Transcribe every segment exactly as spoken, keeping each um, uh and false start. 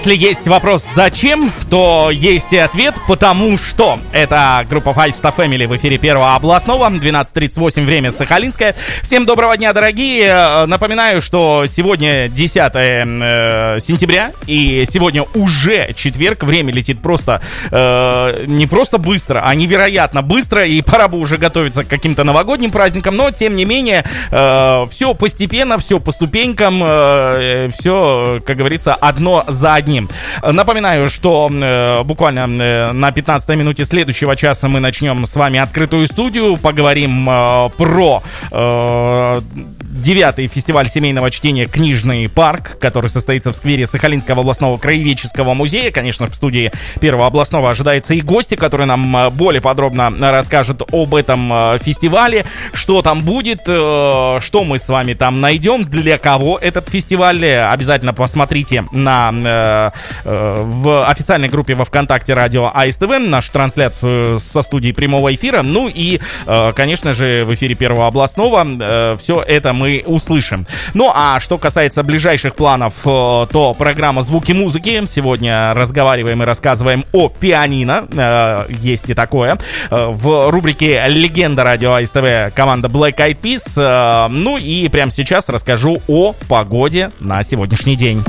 Если есть вопрос «Зачем?», то есть и ответ «Потому что». Это группа Five Star Family в эфире Первого областного, двенадцать тридцать восемь, время Сахалинское. Всем доброго дня, дорогие. Напоминаю, что сегодня десятое сентября, и сегодня уже четверг. Время летит просто, э, не просто быстро, а невероятно быстро, и пора бы уже готовиться к каким-то новогодним праздникам, но, тем не менее, э, все постепенно, все по ступенькам, э, все, как говорится, одно за одним. Напоминаю, что э, буквально э, на пятнадцатой минуте следующего часа мы начнем с вами открытую студию. Поговорим э, про э, девятый фестиваль семейного чтения «Книжный парк», который состоится в сквере Сахалинского областного краеведческого музея. Конечно, в студии Первого областного ожидаются и гости, которые нам более подробно расскажут об этом э, фестивале, что там будет, э, что мы с вами там найдем, для кого этот фестиваль. Обязательно посмотрите на... Э, в официальной группе во ВКонтакте радио АСТВ нашу трансляцию со студии прямого эфира. Ну и, конечно же, в эфире Первого областного все это мы услышим. Ну а что касается ближайших планов, то программа «Звуки музыки». Сегодня разговариваем и рассказываем о пианино. Есть и такое. В рубрике «Легенда» радио АСТВ команда Black Eyed Peas. Ну и прямо сейчас расскажу о погоде на сегодняшний день.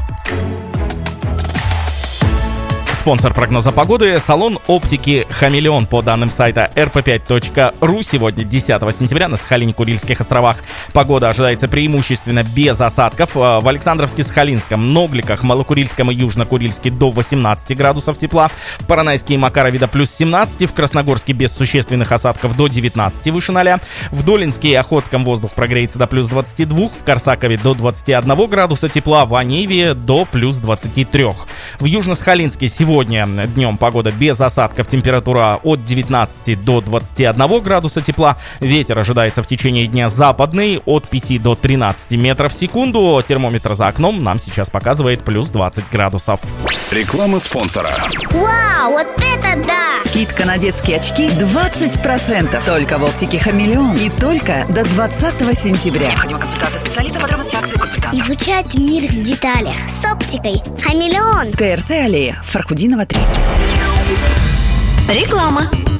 Спонсор прогноза погоды — салон оптики «Хамелеон». По данным сайта эр пэ пять точка ру, сегодня, десятого сентября, на Сахалине-Курильских островах погода ожидается преимущественно без осадков. В Александровске-Сахалинском, Ногликах, Малокурильском и Южно-Курильске до восемнадцати градусов тепла. В Поронайске и Макарове до плюс семнадцати. В Красногорске без существенных осадков до девятнадцати, выше ноля. В Долинске и Охотском воздух прогреется до плюс двадцати двух. В Корсакове до двадцати одного градуса тепла. В Аниве до плюс двадцати трёх. В Южно-Сахалинске сегодня Сегодня днем погода без осадков, температура от девятнадцати до двадцати одного градуса тепла. Ветер ожидается в течение дня западный от пяти до тринадцати метров в секунду. Термометр за окном нам сейчас показывает плюс двадцать градусов. Реклама спонсора. Вау, вот это да! Скидка на детские очки двадцать процентов. Только в оптике «Хамелеон» и только до двадцатого сентября. Необходима консультация специалиста, подробности акции, консультант. Изучать мир в деталях с оптикой «Хамелеон». ТРЦ аллея, Фархудинова, три. Реклама.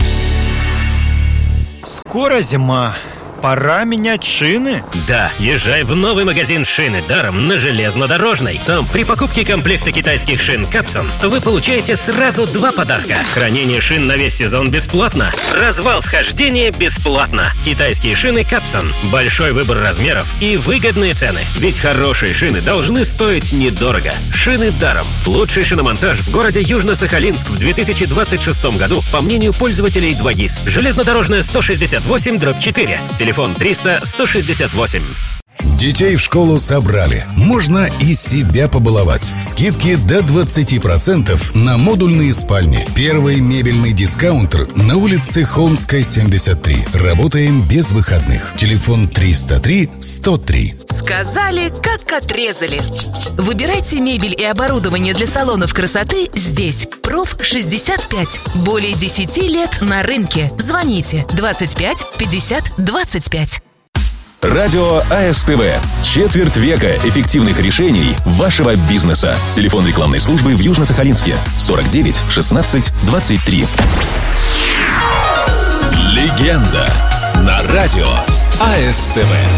Скоро зима. Пора менять шины? Да, езжай в новый магазин «Шины даром» на Железнодорожной. Там при покупке комплекта китайских шин «Капсон» вы получаете сразу два подарка. Хранение шин на весь сезон бесплатно. Развал схождения бесплатно. Китайские шины «Капсон». Большой выбор размеров и выгодные цены. Ведь хорошие шины должны стоить недорого. «Шины даром». Лучший шиномонтаж в городе Южно-Сахалинск в две тысячи двадцать шестом году, по мнению пользователей два ГИС. Железнодорожная сто шестьдесят восемь дробь четыре. Телефон триста сто шестьдесят восемь. Детей в школу собрали. Можно и себя побаловать. Скидки до двадцати процентов на модульные спальни. Первый мебельный дискаунтер на улице Холмская, семьдесят три. Работаем без выходных. Телефон триста три сто три. Сказали, как отрезали. Выбирайте мебель и оборудование для салонов красоты здесь. Проф шестьдесят пять. Более десяти лет на рынке. Звоните двадцать пять пятьдесят двадцать пять. Радио АСТВ. Четверть века эффективных решений вашего бизнеса. Телефон рекламной службы в Южно-Сахалинске. сорок девять шестнадцать двадцать три. Легенда на радио АСТВ.